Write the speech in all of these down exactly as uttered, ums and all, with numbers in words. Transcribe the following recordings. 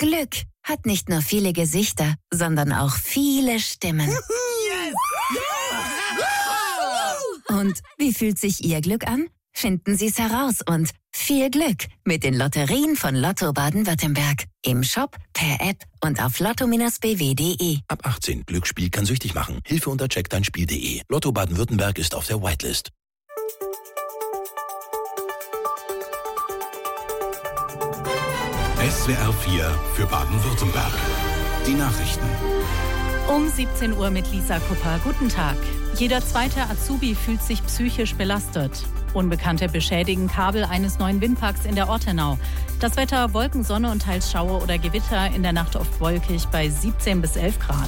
Glück hat nicht nur viele Gesichter, sondern auch viele Stimmen. Yes! Und wie fühlt sich Ihr Glück an? Finden Sie es heraus und viel Glück mit den Lotterien von Lotto Baden-Württemberg. Im Shop, per App und auf lotto Bindestrich b w punkt d e. Ab achtzehn. Glücksspiel kann süchtig machen. Hilfe unter check dein spiel punkt d e. Lotto Baden-Württemberg ist auf der Whitelist. S W R vier für Baden-Württemberg. Die Nachrichten. Um siebzehn Uhr mit Lisa Kupper. Guten Tag. Jeder zweite Azubi fühlt sich psychisch belastet. Unbekannte beschädigen Kabel eines neuen Windparks in der Ortenau. Das Wetter: Wolken, Sonne und teils Schauer oder Gewitter. In der Nacht oft wolkig bei siebzehn bis elf Grad.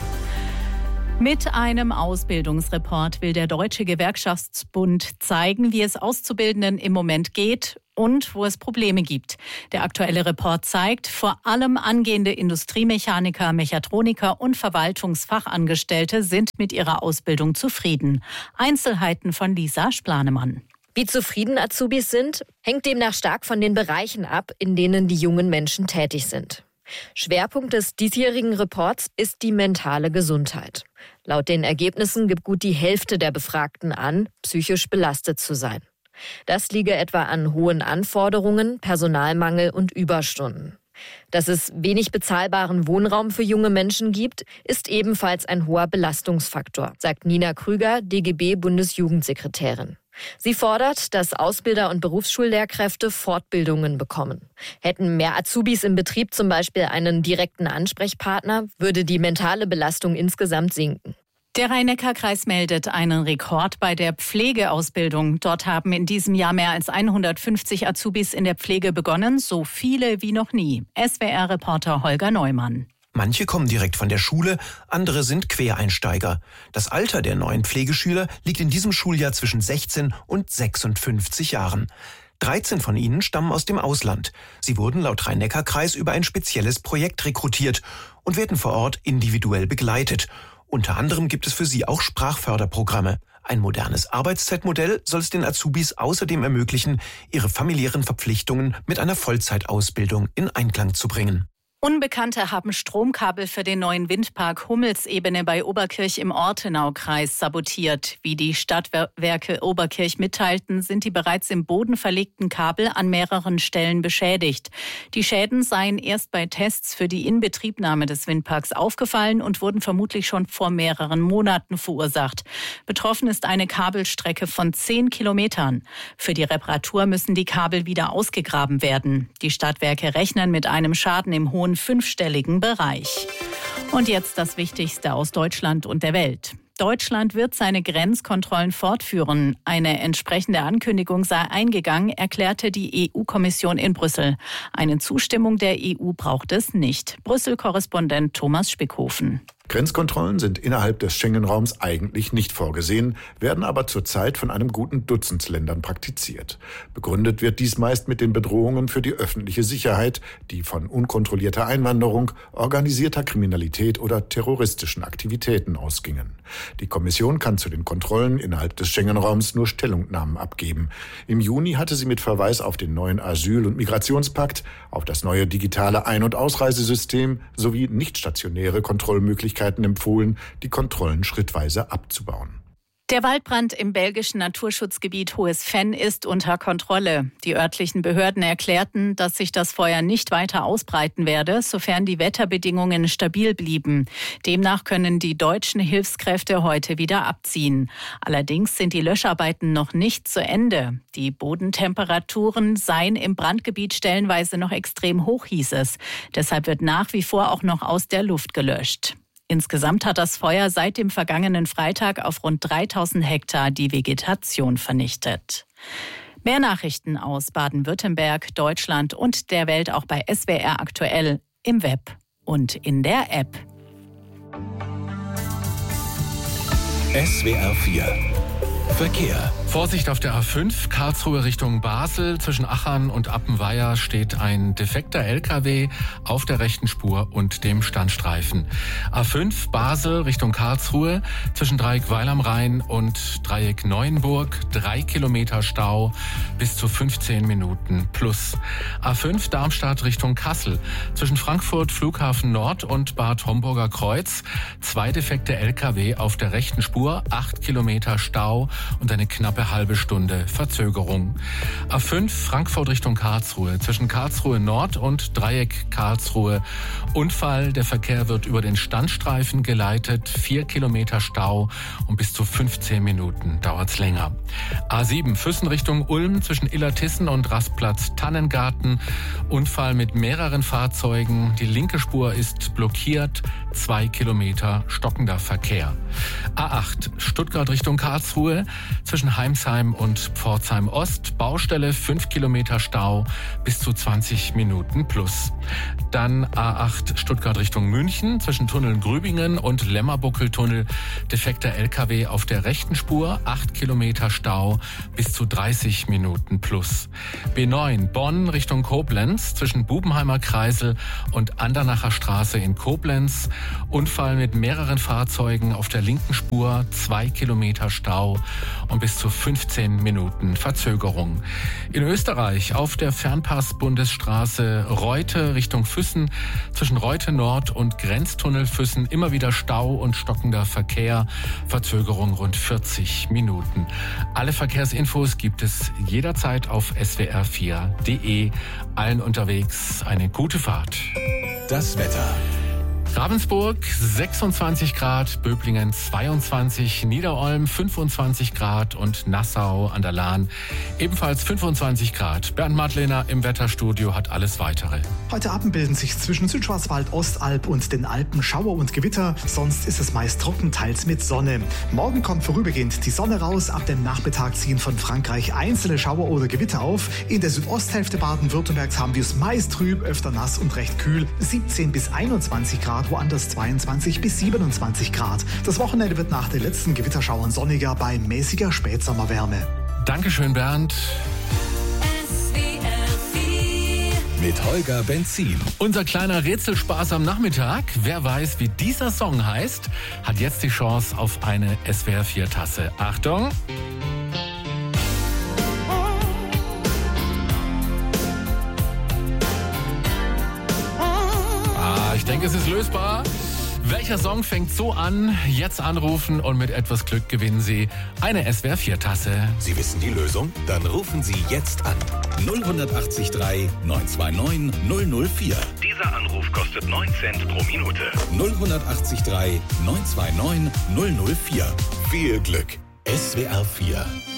Mit einem Ausbildungsreport will der Deutsche Gewerkschaftsbund zeigen, wie es Auszubildenden im Moment geht und wo es Probleme gibt. Der aktuelle Report zeigt, vor allem angehende Industriemechaniker, Mechatroniker und Verwaltungsfachangestellte sind mit ihrer Ausbildung zufrieden. Einzelheiten von Lisa Splanemann. Wie zufrieden Azubis sind, hängt demnach stark von den Bereichen ab, in denen die jungen Menschen tätig sind. Schwerpunkt des diesjährigen Reports ist die mentale Gesundheit. Laut den Ergebnissen gibt gut die Hälfte der Befragten an, psychisch belastet zu sein. Das liege etwa an hohen Anforderungen, Personalmangel und Überstunden. Dass es wenig bezahlbaren Wohnraum für junge Menschen gibt, ist ebenfalls ein hoher Belastungsfaktor, sagt Nina Krüger, D G B-Bundesjugendsekretärin. Sie fordert, dass Ausbilder und Berufsschullehrkräfte Fortbildungen bekommen. Hätten mehr Azubis im Betrieb zum Beispiel einen direkten Ansprechpartner, würde die mentale Belastung insgesamt sinken. Der Rhein-Neckar-Kreis meldet einen Rekord bei der Pflegeausbildung. Dort haben in diesem Jahr mehr als hundertfünfzig Azubis in der Pflege begonnen, so viele wie noch nie. S W R-Reporter Holger Neumann. Manche kommen direkt von der Schule, andere sind Quereinsteiger. Das Alter der neuen Pflegeschüler liegt in diesem Schuljahr zwischen sechzehn und sechsundfünfzig Jahren. dreizehn von ihnen stammen aus dem Ausland. Sie wurden laut Rhein-Neckar-Kreis über ein spezielles Projekt rekrutiert und werden vor Ort individuell begleitet. Unter anderem gibt es für sie auch Sprachförderprogramme. Ein modernes Arbeitszeitmodell soll es den Azubis außerdem ermöglichen, ihre familiären Verpflichtungen mit einer Vollzeitausbildung in Einklang zu bringen. Unbekannte haben Stromkabel für den neuen Windpark Hummelsebene bei Oberkirch im Ortenaukreis sabotiert. Wie die Stadtwerke Oberkirch mitteilten, sind die bereits im Boden verlegten Kabel an mehreren Stellen beschädigt. Die Schäden seien erst bei Tests für die Inbetriebnahme des Windparks aufgefallen und wurden vermutlich schon vor mehreren Monaten verursacht. Betroffen ist eine Kabelstrecke von zehn Kilometern. Für die Reparatur müssen die Kabel wieder ausgegraben werden. Die Stadtwerke rechnen mit einem Schaden im hohen fünfstelligen Bereich. Und jetzt das Wichtigste aus Deutschland und der Welt. Deutschland wird seine Grenzkontrollen fortführen. Eine entsprechende Ankündigung sei eingegangen, erklärte die E U-Kommission in Brüssel. Eine Zustimmung der E U braucht es nicht. Brüssel-Korrespondent Thomas Spickhofen. Grenzkontrollen sind innerhalb des Schengen-Raums eigentlich nicht vorgesehen, werden aber zurzeit von einem guten Dutzend Ländern praktiziert. Begründet wird dies meist mit den Bedrohungen für die öffentliche Sicherheit, die von unkontrollierter Einwanderung, organisierter Kriminalität oder terroristischen Aktivitäten ausgingen. Die Kommission kann zu den Kontrollen innerhalb des Schengen-Raums nur Stellungnahmen abgeben. Im Juni hatte sie mit Verweis auf den neuen Asyl- und Migrationspakt, auf das neue digitale Ein- und Ausreisesystem sowie nichtstationäre Kontrollmöglichkeiten empfohlen, die Kontrollen schrittweise abzubauen. Der Waldbrand im belgischen Naturschutzgebiet Hohes Venn ist unter Kontrolle. Die örtlichen Behörden erklärten, dass sich das Feuer nicht weiter ausbreiten werde, sofern die Wetterbedingungen stabil blieben. Demnach können die deutschen Hilfskräfte heute wieder abziehen. Allerdings sind die Löscharbeiten noch nicht zu Ende. Die Bodentemperaturen seien im Brandgebiet stellenweise noch extrem hoch, hieß es. Deshalb wird nach wie vor auch noch aus der Luft gelöscht. Insgesamt hat das Feuer seit dem vergangenen Freitag auf rund dreitausend Hektar die Vegetation vernichtet. Mehr Nachrichten aus Baden-Württemberg, Deutschland und der Welt auch bei S W R aktuell im Web und in der App. S W R vier Verkehr. Vorsicht auf der A fünf, Karlsruhe Richtung Basel. Zwischen Achern und Appenweier steht ein defekter L K W auf der rechten Spur und dem Standstreifen. A fünf, Basel Richtung Karlsruhe. Zwischen Dreieck Weil am Rhein und Dreieck Neuenburg. Drei Kilometer Stau bis zu fünfzehn Minuten plus. A fünf, Darmstadt Richtung Kassel. Zwischen Frankfurt Flughafen Nord und Bad Homburger Kreuz. Zwei defekte L K W auf der rechten Spur. Acht Kilometer Stau und eine knappe halbe Stunde Verzögerung. A fünf, Frankfurt Richtung Karlsruhe. Zwischen Karlsruhe Nord und Dreieck Karlsruhe. Unfall, der Verkehr wird über den Standstreifen geleitet. Vier Kilometer Stau und bis zu fünfzehn Minuten dauert's länger. A sieben, Füssen Richtung Ulm. Zwischen Illertissen und Rastplatz Tannengarten. Unfall mit mehreren Fahrzeugen. Die linke Spur ist blockiert. Zwei Kilometer stockender Verkehr. A acht, Stuttgart Richtung Karlsruhe. Zwischen Heimsheim und Pforzheim Ost. Baustelle, fünf Kilometer Stau bis zu zwanzig Minuten plus. Dann A acht, Stuttgart Richtung München. Zwischen Tunnel Grübingen und Lämmerbuckeltunnel. Defekter L K W auf der rechten Spur. acht Kilometer Stau bis zu dreißig Minuten plus. B neun, Bonn Richtung Koblenz. Zwischen Bubenheimer Kreisel und Andernacher Straße in Koblenz. Unfall mit mehreren Fahrzeugen auf der linken Spur. zwei Kilometer Stau und bis zu fünfzehn Minuten Verzögerung. In Österreich auf der Fernpass-Bundesstraße Reute Richtung Füssen. Zwischen Reute Nord und Grenztunnel Füssen immer wieder Stau und stockender Verkehr. Verzögerung rund vierzig Minuten. Alle Verkehrsinfos gibt es jederzeit auf S W R vier punkt de. Allen unterwegs eine gute Fahrt. Das Wetter. Ravensburg sechsundzwanzig Grad, Böblingen zweiundzwanzig, Niederolm fünfundzwanzig Grad und Nassau an der Lahn ebenfalls fünfundzwanzig Grad. Bernd Madlener im Wetterstudio hat alles Weitere. Heute Abend bilden sich zwischen Südschwarzwald, Ostalb und den Alpen Schauer und Gewitter. Sonst ist es meist trocken, teils mit Sonne. Morgen kommt vorübergehend die Sonne raus. Ab dem Nachmittag ziehen von Frankreich einzelne Schauer oder Gewitter auf. In der Südosthälfte Baden-Württembergs haben wir es meist trüb, öfter nass und recht kühl. siebzehn bis einundzwanzig Grad. Woanders zweiundzwanzig bis siebenundzwanzig Grad. Das Wochenende wird nach den letzten Gewitterschauern sonniger bei mäßiger Spätsommerwärme. Dankeschön, Bernd. Mit Holger Benzin. Unser kleiner Rätselspaß am Nachmittag. Wer weiß, wie dieser Song heißt, hat jetzt die Chance auf eine S W R vier Tasse. Achtung! Ich denke, es ist lösbar. Welcher Song fängt so an? Jetzt anrufen und mit etwas Glück gewinnen Sie eine S W R vier Tasse. Sie wissen die Lösung? Dann rufen Sie jetzt an. null acht drei neun zwei neun null null vier. Dieser Anruf kostet neun Cent pro Minute. null acht drei neun zwei neun null null vier. Viel Glück. S W R vier.